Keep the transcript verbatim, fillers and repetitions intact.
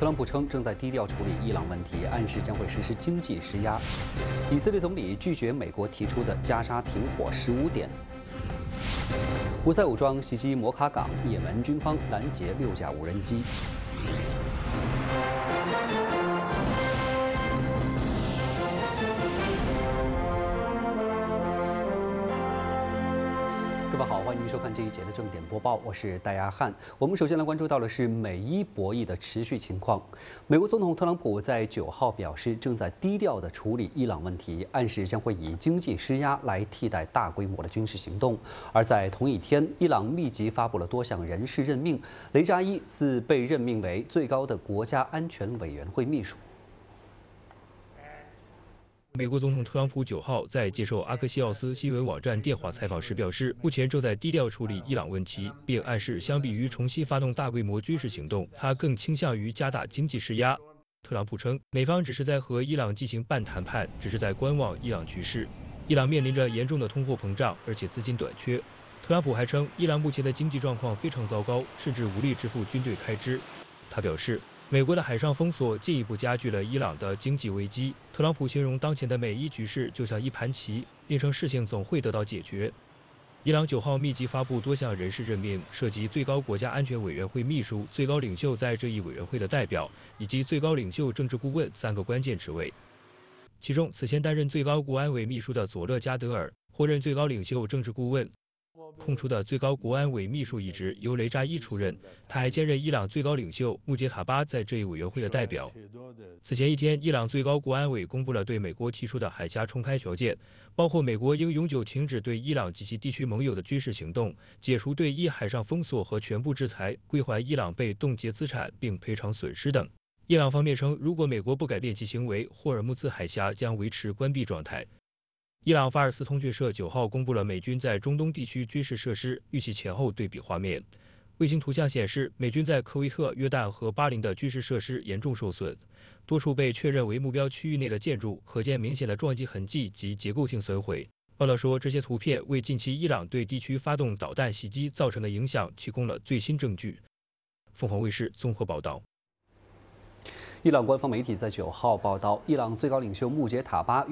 特朗普称正在低调处理伊朗问题，暗示将会实施经济施压。以色列总理拒绝美国提出的加沙停火十五点。胡塞武装袭击摩卡港，也门军方拦截六架无人机。 各位好，欢迎收看这一节的正点播报，我是戴亚汉。我们首先来关注到的是美伊博弈的持续情况。美国总统特朗普在九号表示，正在低调地处理伊朗问题，暗示将会以经济施压来替代大规模的军事行动。而在同一天，伊朗密集发布了多项人事任命，雷扎伊自被任命为最高的国家安全委员会秘书。 美国总统特朗普九号在接受阿克西奥斯新闻网站电话采访时表示，目前正在低调处理伊朗问题，并暗示相比于重新发动大规模军事行动，他更倾向于加大经济施压。特朗普称，美方只是在和伊朗进行半谈判，只是在观望伊朗局势。伊朗面临着严重的通货膨胀，而且资金短缺。特朗普还称，伊朗目前的经济状况非常糟糕，甚至无力支付军队开支。他表示。 美国的海上封锁进一步加剧了伊朗的经济危机。特朗普形容当前的美伊局势就像一盘棋，并称事情总会得到解决。伊朗九号密集发布多项人事任命，涉及最高国家安全委员会秘书、最高领袖在这一委员会的代表，以及最高领袖政治顾问三个关键职位。其中，此前担任最高国安委秘书的佐勒加德尔获任最高领袖政治顾问。 空出的最高国安委秘书一职由雷扎伊出任，他还兼任伊朗最高领袖穆杰塔巴在这一委员会的代表。此前一天，伊朗最高国安委公布了对美国提出的海峡重开条件，包括美国应永久停止对伊朗及其地区盟友的军事行动，解除对伊海上封锁和全部制裁，归还伊朗被冻结资产并赔偿损失等。伊朗方面称，如果美国不改变其行为，霍尔木兹海峡将维持关闭状态。 伊朗法尔斯通讯社九号公布了美军在中东地区军事设施预期前后对比画面。卫星图像显示，美军在科威特、约旦和巴林的军事设施严重受损，多处被确认为目标区域内的建筑可见明显的撞击痕迹及结构性损毁。报道说，这些图片为近期伊朗对地区发动导弹袭击造成的影响提供了最新证据。凤凰卫视综合报道。 伊朗官方媒体在九号报道，伊朗最高领袖穆杰塔巴